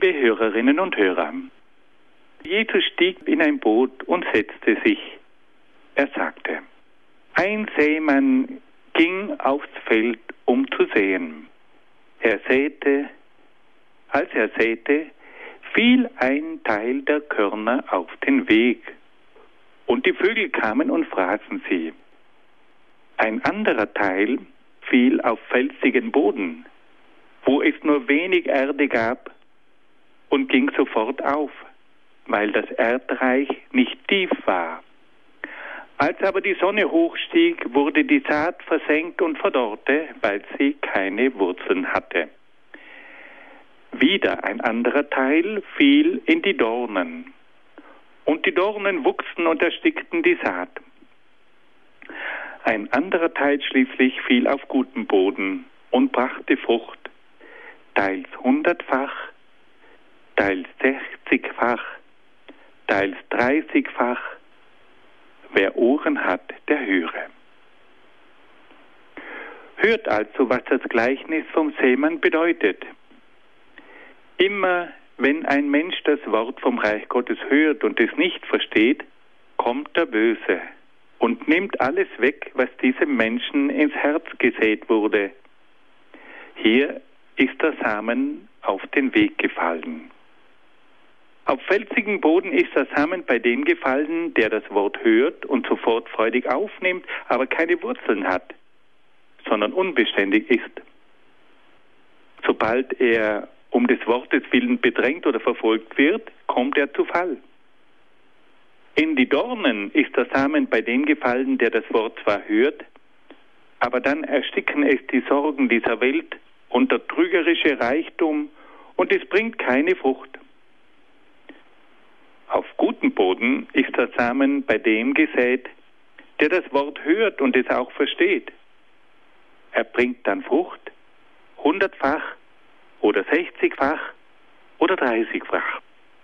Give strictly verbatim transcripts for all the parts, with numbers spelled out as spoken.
Liebe Hörerinnen und Hörer, Jesus stieg in ein Boot und setzte sich. Er sagte, ein Sämann ging aufs Feld, um zu säen. Er säte, als er säte, fiel ein Teil der Körner auf den Weg, und die Vögel kamen und fraßen sie. Ein anderer Teil fiel auf felsigen Boden, wo es nur wenig Erde gab, und ging sofort auf, weil das Erdreich nicht tief war. Als aber die Sonne hochstieg, wurde die Saat versenkt und verdorrte, weil sie keine Wurzeln hatte. Wieder ein anderer Teil fiel in die Dornen, und die Dornen wuchsen und erstickten die Saat. Ein anderer Teil schließlich fiel auf guten Boden und brachte Frucht, teils hundertfach, teils sechzigfach, teils dreißigfach. Wer Ohren hat, der höre. Hört also, was das Gleichnis vom Sämann bedeutet. Immer wenn ein Mensch das Wort vom Reich Gottes hört und es nicht versteht, kommt der Böse und nimmt alles weg, was diesem Menschen ins Herz gesät wurde. Hier ist der Samen auf den Weg gefallen. Auf felsigen Boden ist der Samen bei dem gefallen, der das Wort hört und sofort freudig aufnimmt, aber keine Wurzeln hat, sondern unbeständig ist. Sobald er um des Wortes willen bedrängt oder verfolgt wird, kommt er zu Fall. In die Dornen ist der Samen bei dem gefallen, der das Wort zwar hört, aber dann ersticken es die Sorgen dieser Welt und der trügerische Reichtum, und es bringt keine Frucht. Auf gutem Boden ist der Samen bei dem gesät, der das Wort hört und es auch versteht. Er bringt dann Frucht, hundertfach oder sechzigfach oder dreißigfach.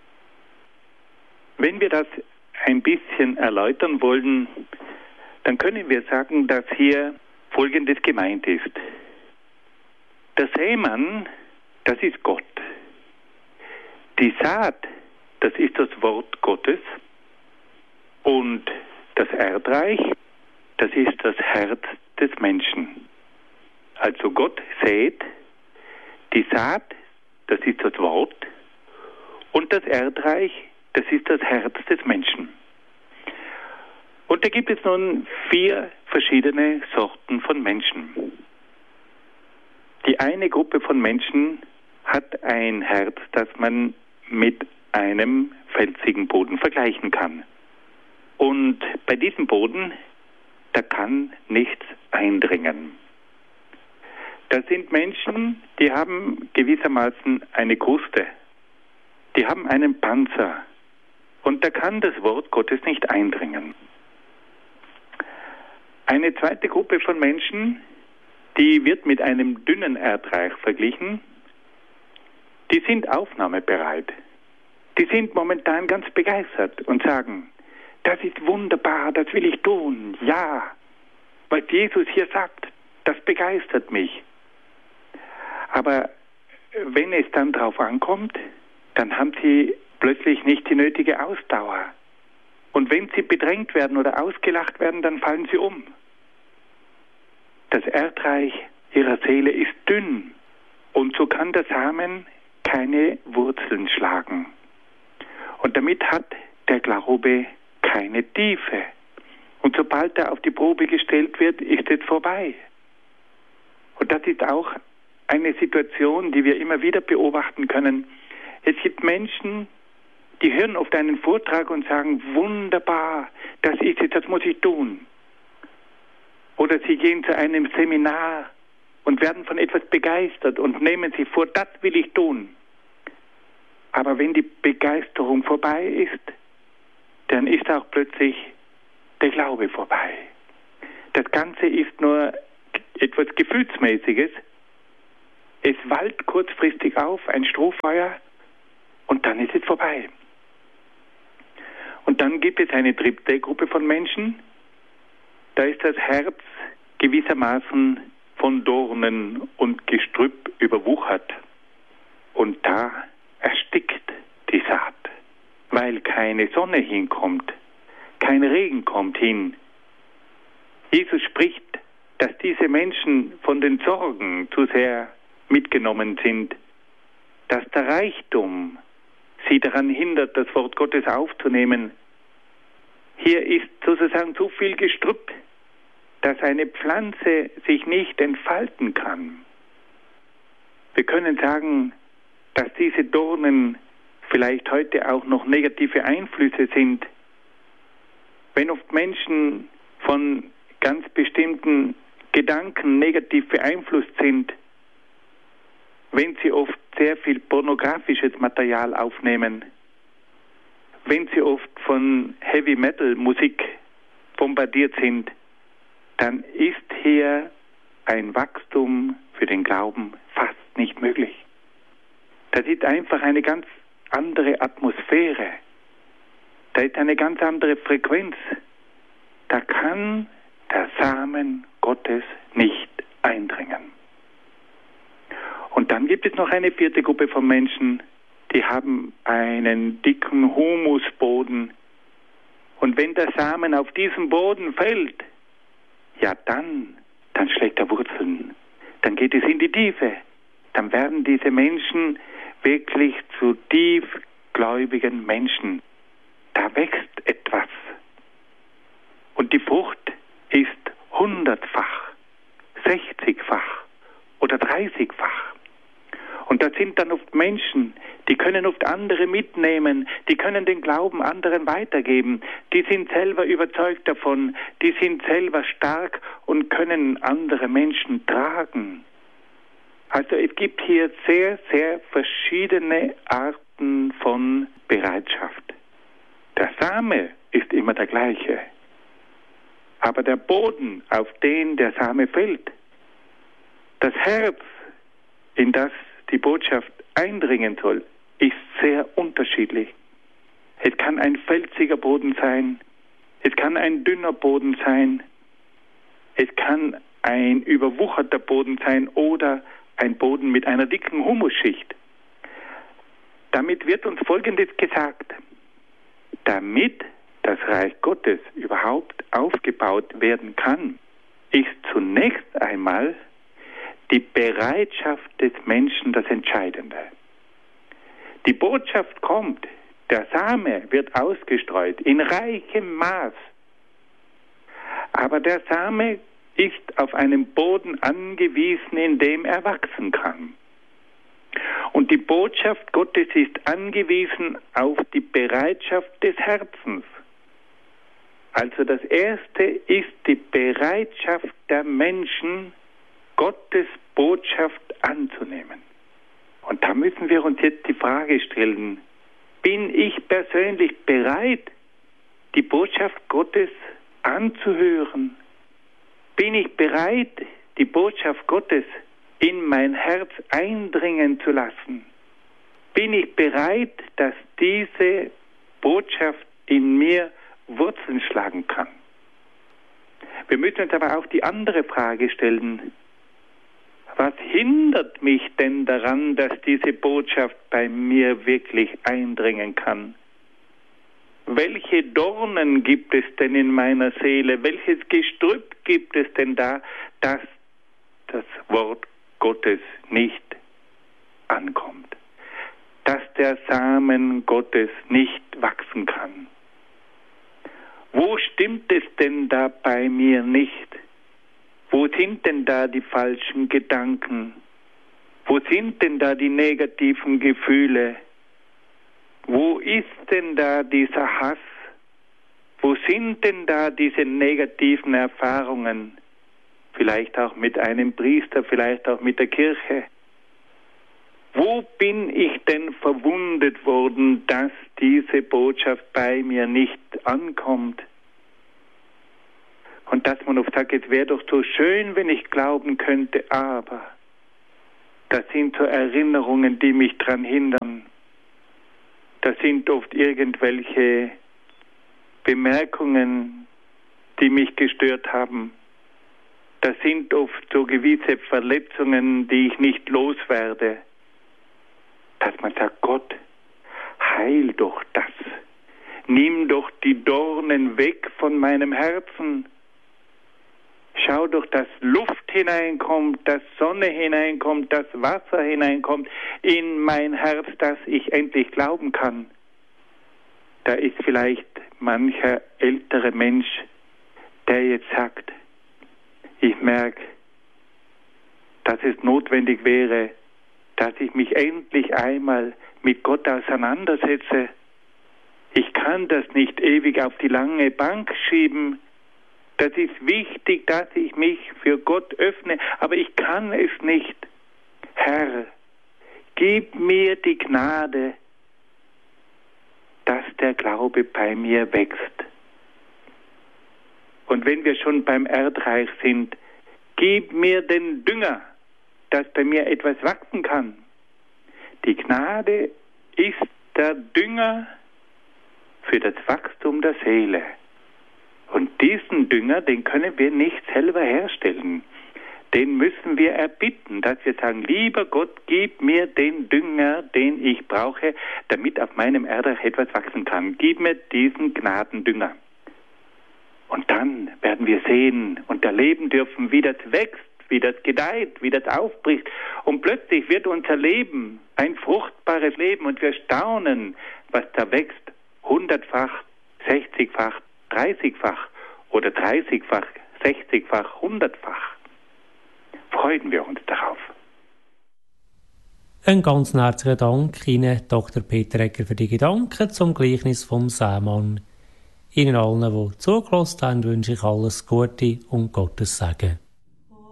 Wenn wir das ein bisschen erläutern wollen, dann können wir sagen, dass hier Folgendes gemeint ist. Der Sämann, das ist Gott. Die Saat, das ist das Wort Gottes. Und das Erdreich, das ist das Herz des Menschen. Also Gott sät, die Saat, das ist das Wort, und das Erdreich, das ist das Herz des Menschen. Und da gibt es nun vier verschiedene Sorten von Menschen. Die eine Gruppe von Menschen hat ein Herz, das man mit einem felsigen Boden vergleichen kann. Und bei diesem Boden, da kann nichts eindringen. Das sind Menschen, die haben gewissermaßen eine Kruste. Die haben einen Panzer. Und da kann das Wort Gottes nicht eindringen. Eine zweite Gruppe von Menschen, die wird mit einem dünnen Erdreich verglichen. Die sind aufnahmebereit. Die sind momentan ganz begeistert und sagen, das ist wunderbar, das will ich tun, ja. Was Jesus hier sagt, das begeistert mich. Aber wenn es dann drauf ankommt, dann haben sie plötzlich nicht die nötige Ausdauer. Und wenn sie bedrängt werden oder ausgelacht werden, dann fallen sie um. Das Erdreich ihrer Seele ist dünn, und so kann der Samen keine Wurzeln schlagen. Und damit hat der Glaube keine Tiefe. Und sobald er auf die Probe gestellt wird, ist es vorbei. Und das ist auch eine Situation, die wir immer wieder beobachten können. Es gibt Menschen, die hören oft einen Vortrag und sagen, wunderbar, das ist es, das muss ich tun. Oder sie gehen zu einem Seminar und werden von etwas begeistert und nehmen sich vor, das will ich tun. Aber wenn die Begeisterung vorbei ist, dann ist auch plötzlich der Glaube vorbei. Das Ganze ist nur etwas Gefühlsmäßiges. Es wallt kurzfristig auf, ein Strohfeuer, und dann ist es vorbei. Und dann gibt es eine dritte Gruppe von Menschen, da ist das Herz gewissermaßen von Dornen und Gestrüpp überwuchert. Und da erstickt keine Sonne hinkommt, kein Regen kommt hin. Jesus spricht, dass diese Menschen von den Sorgen zu sehr mitgenommen sind, dass der Reichtum sie daran hindert, das Wort Gottes aufzunehmen. Hier ist sozusagen so viel Gestrüpp, dass eine Pflanze sich nicht entfalten kann. Wir können sagen, dass diese Dornen vielleicht heute auch noch negative Einflüsse sind. Wenn oft Menschen von ganz bestimmten Gedanken negativ beeinflusst sind, wenn sie oft sehr viel pornografisches Material aufnehmen, wenn sie oft von Heavy Metal Musik bombardiert sind, dann ist hier ein Wachstum für den Glauben fast nicht möglich. Das ist einfach eine ganz andere Atmosphäre. Da ist eine ganz andere Frequenz. Da kann der Samen Gottes nicht eindringen. Und dann gibt es noch eine vierte Gruppe von Menschen, die haben einen dicken Humusboden. Und wenn der Samen auf diesen Boden fällt, ja dann, dann schlägt er Wurzeln. Dann geht es in die Tiefe. Dann werden diese Menschen wirklich zu tiefgläubigen Menschen. Da wächst etwas. Und die Frucht ist hundertfach, sechzigfach oder dreißigfach. Und das sind dann oft Menschen, die können oft andere mitnehmen, die können den Glauben anderen weitergeben, die sind selber überzeugt davon, die sind selber stark und können andere Menschen tragen. Also es gibt hier sehr, sehr verschiedene Arten von Bereitschaft. Der Same ist immer der gleiche, aber der Boden, auf den der Same fällt, das Herz, in das die Botschaft eindringen soll, ist sehr unterschiedlich. Es kann ein felsiger Boden sein, es kann ein dünner Boden sein, es kann ein überwucherter Boden sein oder ein Boden mit einer dicken Humusschicht. Damit wird uns Folgendes gesagt: Damit das Reich Gottes überhaupt aufgebaut werden kann, ist zunächst einmal die Bereitschaft des Menschen das Entscheidende. Die Botschaft kommt, der Same wird ausgestreut in reichem Maß. Aber der Same ist auf einen Boden angewiesen, in dem er wachsen kann. Und die Botschaft Gottes ist angewiesen auf die Bereitschaft des Herzens. Also das Erste ist die Bereitschaft der Menschen, Gottes Botschaft anzunehmen. Und da müssen wir uns jetzt die Frage stellen: Bin ich persönlich bereit, die Botschaft Gottes anzuhören? Bin ich bereit, die Botschaft Gottes in mein Herz eindringen zu lassen? Bin ich bereit, dass diese Botschaft in mir Wurzeln schlagen kann? Wir müssen uns aber auch die andere Frage stellen: Was hindert mich denn daran, dass diese Botschaft bei mir wirklich eindringen kann? Welche Dornen gibt es denn in meiner Seele? Welches Gestrüpp gibt es denn da, dass das Wort Gottes nicht ankommt? Dass der Samen Gottes nicht wachsen kann? Wo stimmt es denn da bei mir nicht? Wo sind denn da die falschen Gedanken? Wo sind denn da die negativen Gefühle? Wo ist denn da dieser Hass? Wo sind denn da diese negativen Erfahrungen? Vielleicht auch mit einem Priester, vielleicht auch mit der Kirche. Wo bin ich denn verwundet worden, dass diese Botschaft bei mir nicht ankommt? Und dass man oft sagt, es wäre doch so schön, wenn ich glauben könnte, aber das sind so Erinnerungen, die mich daran hindern. Das sind oft irgendwelche Bemerkungen, die mich gestört haben. Das sind oft so gewisse Verletzungen, die ich nicht loswerde. Dass man sagt, Gott, heil doch das. Nimm doch die Dornen weg von meinem Herzen. Schau doch, dass Luft hineinkommt, dass Sonne hineinkommt, dass Wasser hineinkommt in mein Herz, dass ich endlich glauben kann. Da ist vielleicht mancher ältere Mensch, der jetzt sagt, ich merke, dass es notwendig wäre, dass ich mich endlich einmal mit Gott auseinandersetze. Ich kann das nicht ewig auf die lange Bank schieben. Das ist wichtig, dass ich mich für Gott öffne, aber ich kann es nicht. Herr, gib mir die Gnade, dass der Glaube bei mir wächst. Und wenn wir schon beim Erdreich sind, gib mir den Dünger, dass bei mir etwas wachsen kann. Die Gnade ist der Dünger für das Wachstum der Seele. Und diesen Dünger, den können wir nicht selber herstellen. Den müssen wir erbitten, dass wir sagen, lieber Gott, gib mir den Dünger, den ich brauche, damit auf meinem Erdreich etwas wachsen kann. Gib mir diesen Gnadendünger. Und dann werden wir sehen und erleben dürfen, wie das wächst, wie das gedeiht, wie das aufbricht. Und plötzlich wird unser Leben ein fruchtbares Leben und wir staunen, was da wächst. Hundertfach, sechzigfach, dreißigfach oder dreißigfach, sechzigfach, hundertfach. Freuen wir uns darauf. Ein ganz herzlichen Dank Ihnen, Doktor Peter Egger, für die Gedanken zum Gleichnis vom Sämann. Ihnen allen, die zugelassen haben, wünsche ich alles Gute und Gottes Segen.